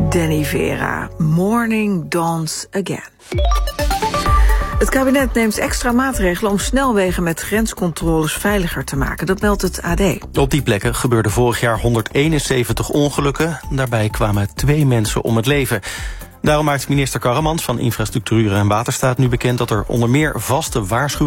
Danny Vera, Morning Dawns Again. Het kabinet neemt extra maatregelen om snelwegen met grenscontroles veiliger te maken. Dat meldt het AD. Op die plekken gebeurden vorig jaar 171 ongelukken. Daarbij kwamen 2 mensen om het leven. Daarom maakt minister Karremans van Infrastructuur en Waterstaat nu bekend dat er onder meer vaste waarschuwingen